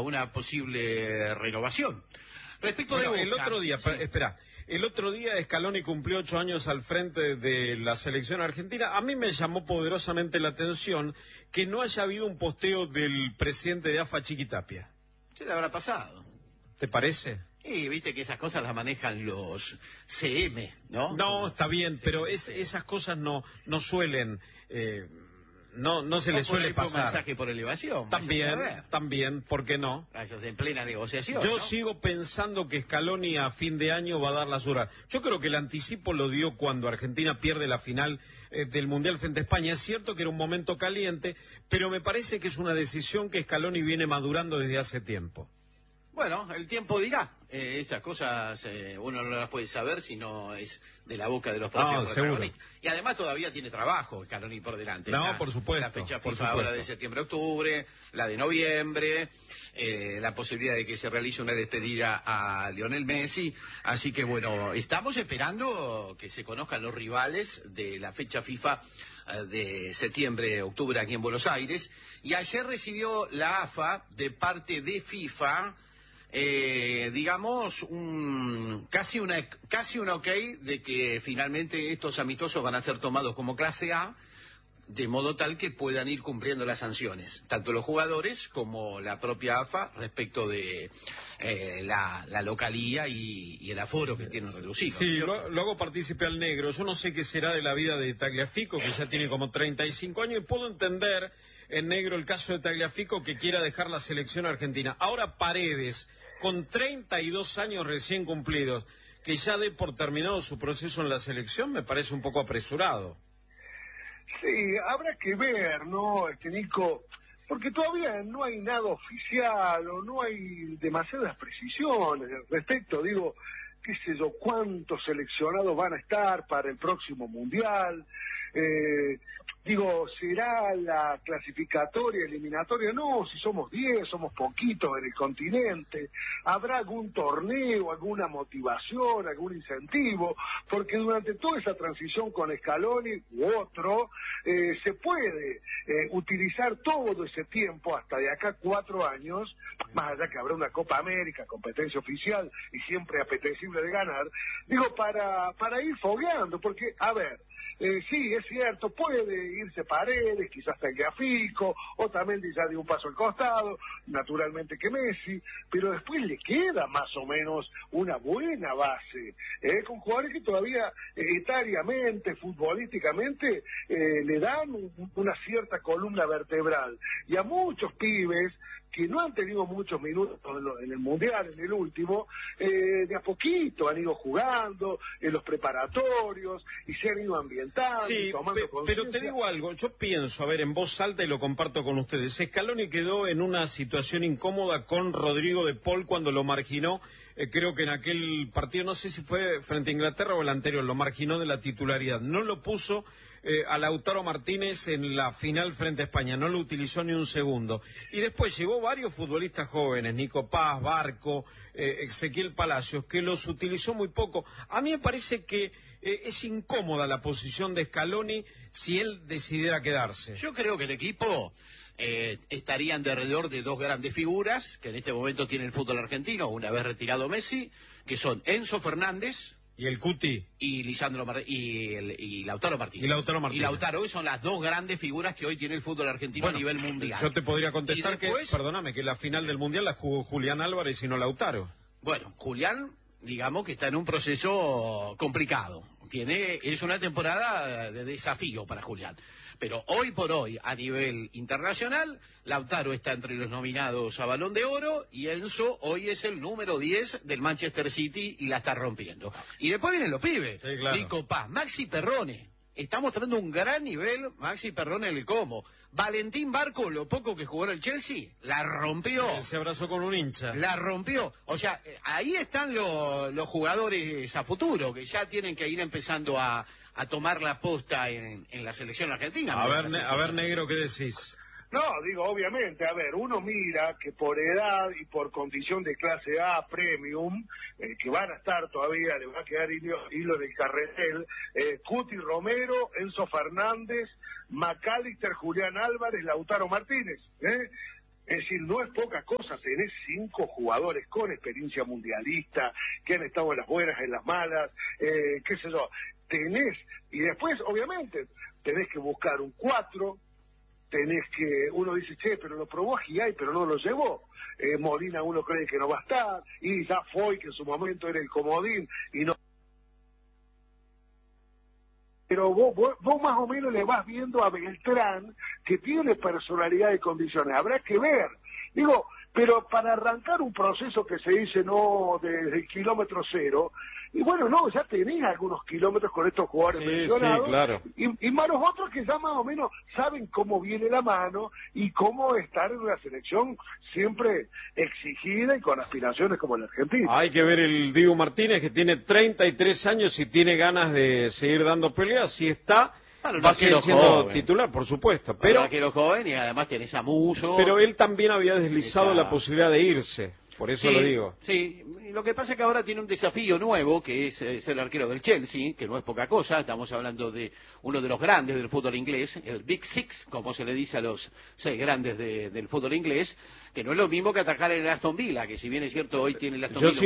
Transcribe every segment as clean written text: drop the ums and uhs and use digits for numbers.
una posible renovación. Respecto de Boca, el otro día, sí. espera, el otro día Scaloni cumplió 8 años al frente de la selección argentina. A mí me llamó poderosamente la atención que no haya habido un posteo del presidente de AFA, Chiqui Tapia. Se le habrá pasado. ¿Te parece? Y viste que esas cosas las manejan los CM, ¿no? No, está bien, pero esas cosas no suelen... No se le suele pasar. Mensaje por elevación. También, ¿por qué no? Vayas en plena negociación. Yo ¿no? sigo pensando que Scaloni a fin de año va a dar la sura. Yo creo que el anticipo lo dio cuando Argentina pierde la final del Mundial frente a España. Es cierto que era un momento caliente, pero me parece que es una decisión que Scaloni viene madurando desde hace tiempo. Bueno, el tiempo dirá. Estas cosas uno no las puede saber si no es de la boca de los propios protagonistas. Y además todavía tiene trabajo Scaloni por delante. Por supuesto. La fecha FIFA ahora de septiembre-octubre, la de noviembre, la posibilidad de que se realice una despedida a Lionel Messi. Así que bueno, estamos esperando que se conozcan los rivales de la fecha FIFA de septiembre-octubre aquí en Buenos Aires. Y ayer recibió la AFA de parte de FIFA... digamos, casi una ok de que finalmente estos amistosos van a ser tomados como clase A, de modo tal que puedan ir cumpliendo las sanciones, tanto los jugadores como la propia AFA respecto de la localía y el aforo que tienen reducido. Sí, luego partícipe al negro. Yo no sé qué será de la vida de Tagliafico, que ya tiene como 35 años, y puedo entender en negro el caso de Tagliafico que quiera dejar la selección argentina. Ahora Paredes, con 32 años recién cumplidos, que ya dé por terminado su proceso en la selección, me parece un poco apresurado. Sí, habrá que ver, ¿no, Nico? Porque todavía no hay nada oficial o no hay demasiadas precisiones al respecto. Digo, qué sé yo, cuántos seleccionados van a estar para el próximo Mundial. Digo, ¿será la clasificatoria, eliminatoria? No, si somos 10, somos poquitos en el continente. ¿Habrá algún torneo, alguna motivación, algún incentivo? Porque durante toda esa transición con Scaloni u otro, se puede utilizar todo ese tiempo, hasta de acá 4 años, más allá que habrá una Copa América, competencia oficial y siempre apetecible de ganar, digo, para ir fogueando, porque, a ver, sí, es cierto, puede irse Paredes, quizás Tagliafico, Otamendi ya dio un paso al costado, naturalmente que Messi, pero después le queda más o menos una buena base, con jugadores que todavía etariamente, futbolísticamente, le dan una cierta columna vertebral, y a muchos pibes que no han tenido muchos minutos en el Mundial, en el último, de a poquito han ido jugando en los preparatorios y se han ido ambientando. Sí, pero te digo algo, yo pienso, a ver, en voz alta y lo comparto con ustedes, Scaloni quedó en una situación incómoda con Rodrigo de Paul cuando lo marginó, creo que en aquel partido, no sé si fue frente a Inglaterra o el anterior, lo marginó de la titularidad, no lo puso a Lautaro Martínez en la final frente a España, no lo utilizó ni un segundo, y después llevó varios futbolistas jóvenes, Nico Paz, Barco, Ezequiel Palacios, que los utilizó muy poco. A mí me parece que es incómoda la posición de Scaloni si él decidiera quedarse. Yo creo que el equipo estarían de alrededor de 2 grandes figuras que en este momento tiene el fútbol argentino, una vez retirado Messi, que son Enzo Fernández y el Cuti y y Lautaro Martínez. Y Lautaro, que son las 2 grandes figuras que hoy tiene el fútbol argentino a nivel mundial. Yo te podría contestar después, que la final del mundial la jugó Julián Álvarez y no Lautaro. Bueno, Julián, digamos que está en un proceso complicado. Es una temporada de desafío para Julián. Pero hoy por hoy, a nivel internacional, Lautaro está entre los nominados a Balón de Oro y Enzo hoy es el número 10 del Manchester City y la está rompiendo. Y después vienen los pibes. Sí, claro. Nico Paz, Maxi Perrone. Está mostrando un gran nivel Maxi Perrone en el combo. Valentín Barco, lo poco que jugó en el Chelsea, la rompió. Se abrazó con un hincha. La rompió. O sea, ahí están los jugadores a futuro, que ya tienen que ir empezando a tomar la posta en la selección argentina. A ver, negro, ¿qué decís? No, digo, obviamente, a ver, uno mira que por edad y por condición de clase A premium, que van a estar todavía, le va a quedar hilo del carretel, Cuti Romero, Enzo Fernández, McAllister, Julián Álvarez, Lautaro Martínez, Es decir, no es poca cosa, tenés 5 jugadores con experiencia mundialista, que han estado en las buenas, en las malas, qué sé yo, tenés, y después, obviamente, tenés que buscar un 4, tenés que, uno dice, che, pero lo probó a Giay, pero no lo llevó. Molina uno cree que no va a estar, y ya Foy, que en su momento era el comodín, y no. Pero vos más o menos le vas viendo a Beltrán que tiene personalidad y condiciones. Habrá que ver. Digo, pero para arrancar un proceso que se dice no desde el kilómetro cero, y bueno, no, ya tenés algunos kilómetros con estos jugadores mencionados, sí, claro. y más los otros que ya más o menos saben cómo viene la mano y cómo estar en una selección siempre exigida y con aspiraciones como la Argentina. Hay que ver el Diego Martínez, que tiene 33 años y tiene ganas de seguir dando peleas. Si está, va a seguir siendo titular, por supuesto. Pero un arquero joven y además tenés a Muso. Pero él también había deslizado la posibilidad de irse. Por eso lo digo. Sí, lo que pasa es que ahora tiene un desafío nuevo, que es ser arquero del Chelsea, que no es poca cosa. Estamos hablando de uno de los grandes del fútbol inglés, el Big Six, como se le dice a los 6 grandes del fútbol inglés, que no es lo mismo que atacar en el Aston Villa, que si bien es cierto hoy tiene el Aston Villa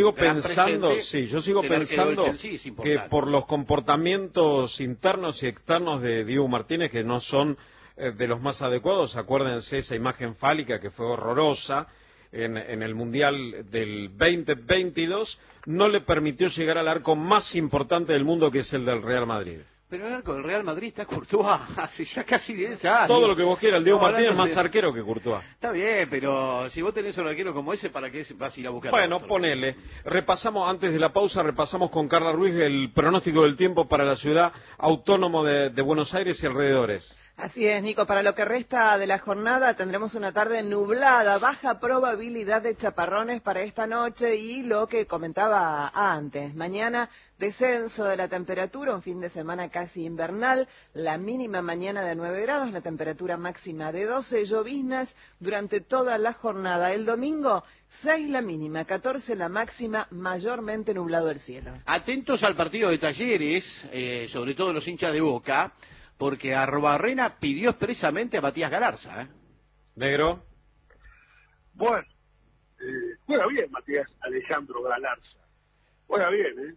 yo sigo pensando que por los comportamientos internos y externos de Diego Martínez, que no son de los más adecuados, acuérdense esa imagen fálica que fue horrorosa, en el Mundial del 2022, no le permitió llegar al arco más importante del mundo, que es el del Real Madrid. Pero el arco del Real Madrid está Courtois hace ya casi 10 años. Todo lo que vos quieras, el Diego Martínez es más arquero que Courtois. Está bien, pero si vos tenés un arquero como ese, ¿para qué vas a ir a buscar? Bueno, ponele. Repasamos, antes de la pausa, repasamos con Carla Ruiz el pronóstico del tiempo para la ciudad autónoma de Buenos Aires y alrededores. Así es, Nico. Para lo que resta de la jornada tendremos una tarde nublada, baja probabilidad de chaparrones para esta noche y lo que comentaba antes. Mañana descenso de la temperatura, un fin de semana casi invernal, la mínima mañana de 9 grados, la temperatura máxima de 12, lloviznas durante toda la jornada. El domingo 6 la mínima, 14 la máxima, mayormente nublado el cielo. Atentos al partido de Talleres, sobre todo los hinchas de Boca, porque Arbarrena pidió expresamente a Matías Galarza. ¿Negro? Bueno, juega bien Matías Alejandro Galarza. Juega bien,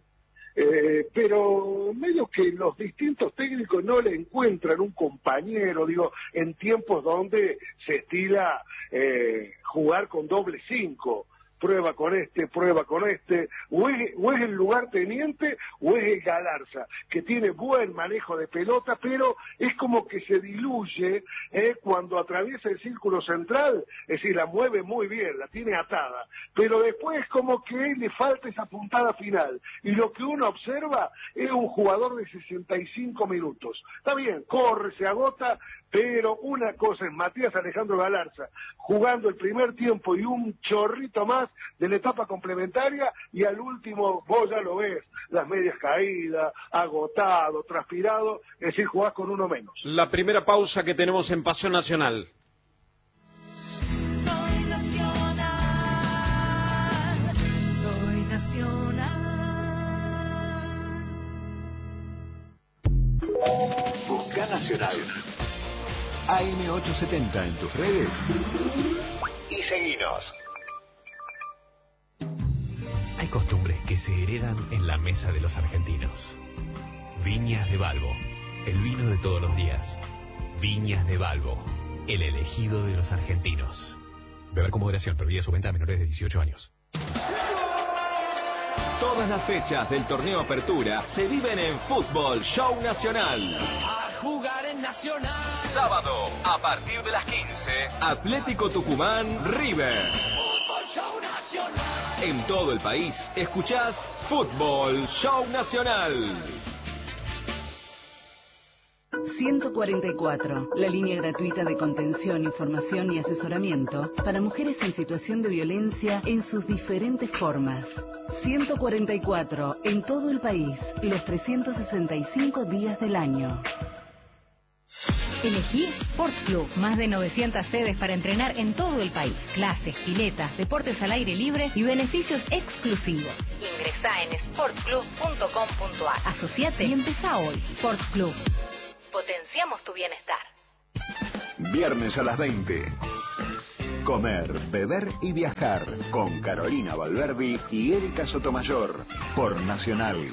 pero medio que los distintos técnicos no le encuentran un compañero, digo, en tiempos donde se estila jugar con doble 5. Prueba con este, o es el lugarteniente o es el Galarza, que tiene buen manejo de pelota, pero es como que se diluye cuando atraviesa el círculo central, es decir, la mueve muy bien, la tiene atada, pero después es como que le falta esa puntada final, y lo que uno observa es un jugador de 65 minutos. Está bien, corre, se agota, pero una cosa es Matías Alejandro Galarza jugando el primer tiempo y un chorrito más de la etapa complementaria, y al último vos ya lo ves, las medias caídas, agotado, transpirado, es decir, jugás con uno menos. La primera pausa que tenemos en Pasión Nacional. Soy nacional, soy nacional. Busca Nacional. AM870 en tus redes y seguinos. Hay costumbres que se heredan en la mesa de los argentinos. Viñas de Balbo, el vino de todos los días. Viñas de Balbo, el elegido de los argentinos. Beber con moderación, prohibida su venta a menores de 18 años. Todas las fechas del torneo Apertura se viven en Fútbol Show Nacional. A jugar en Nacional. Sábado, a partir de las 15, Atlético Tucumán River. Fútbol Show Nacional. En todo el país, escuchás Fútbol Show Nacional. 144, la línea gratuita de contención, información y asesoramiento para mujeres en situación de violencia en sus diferentes formas. 144, en todo el país, los 365 días del año. Elegí Sport Club, más de 900 sedes para entrenar en todo el país. Clases, piletas, deportes al aire libre y beneficios exclusivos. Ingresá en sportclub.com.ar. Asociate y empezá hoy. Sport Club. Potenciamos tu bienestar. Viernes a las 20. Comer, beber y viajar con Carolina Valverdi y Erika Sotomayor por Nacional.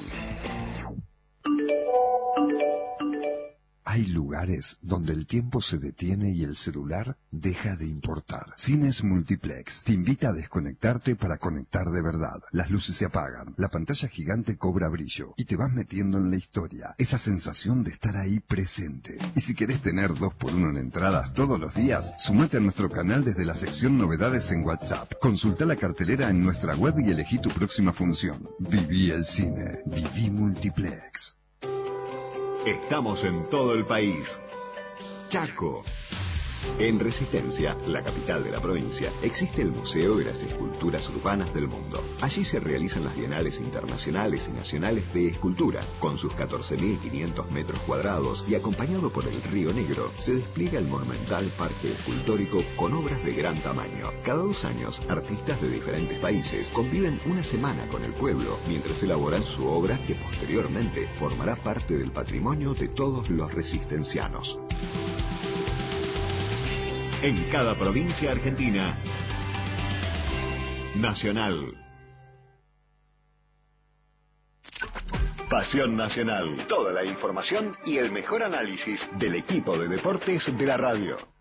Hay lugares donde el tiempo se detiene y el celular deja de importar. Cines Multiplex te invita a desconectarte para conectar de verdad. Las luces se apagan, la pantalla gigante cobra brillo y te vas metiendo en la historia. Esa sensación de estar ahí presente. Y si querés tener 2x1 en entradas todos los días, sumate a nuestro canal desde la sección novedades en WhatsApp. Consulta la cartelera en nuestra web y elegí tu próxima función. Viví el cine. Viví Multiplex. Estamos en todo el país. Chaco. En Resistencia, la capital de la provincia, existe el Museo de las Esculturas Urbanas del Mundo. Allí se realizan las bienales internacionales y nacionales de escultura. Con sus 14.500 metros cuadrados y acompañado por el Río Negro, se despliega el monumental parque escultórico con obras de gran tamaño. Cada 2 años, artistas de diferentes países conviven una semana con el pueblo mientras elaboran su obra que posteriormente formará parte del patrimonio de todos los resistencianos. En cada provincia argentina, Nacional. Pasión Nacional. Toda la información y el mejor análisis del equipo de deportes de la radio.